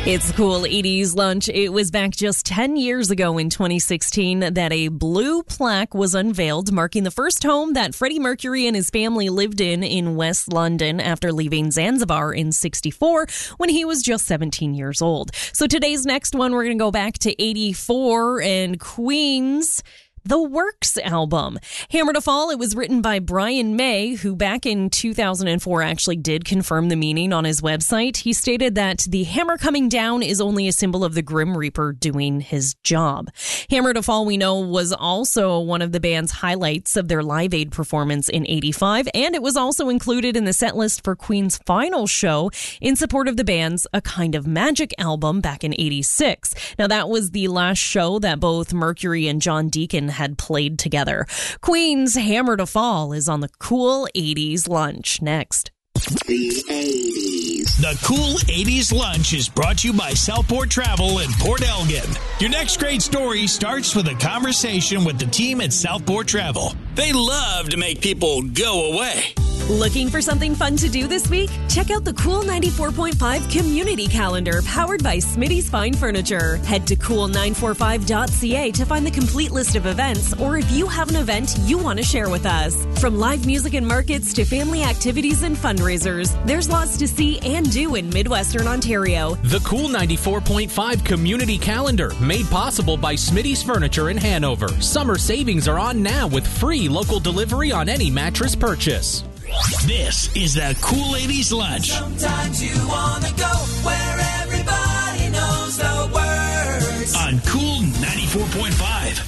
It's Cool 80s Lunch. It was back just 10 years ago in 2016 that a blue plaque was unveiled, marking the first home that Freddie Mercury and his family lived in West London after leaving Zanzibar in 64 when he was just 17 years old. So today's next one, we're going to go back to 84 and Queen's The Works album. Hammer to Fall, it was written by Brian May, who back in 2004 actually did confirm the meaning on his website. He stated that the hammer coming down is only a symbol of the Grim Reaper doing his job. Hammer to Fall, we know, was also one of the band's highlights of their Live Aid performance in 85, and it was also included in the set list for Queen's final show in support of the band's A Kind of Magic album back in 86. Now, that was the last show that both Mercury and John Deacon had played together. Queen's Hammer to Fall is on the Cool 80s Lunch next. The 80s. The Cool 80s Lunch is brought to you by Southport Travel in Port Elgin. Your next great story starts with a conversation with the team at Southport Travel. They love to make people go away. Looking for something fun to do this week? Check out the Cool 94.5 Community Calendar powered by Smitty's Fine Furniture. Head to cool945.ca to find the complete list of events, or if you have an event you want to share with us. From live music and markets to family activities and fundraisers, there's lots to see and do in Midwestern Ontario. The Cool 94.5 Community Calendar, made possible by Smitty's Furniture in Hanover. Summer savings are on now with free local delivery on any mattress purchase. This is the Cool 80s Lunch. Sometimes you want to go where everybody knows the words. On Cool 94.5.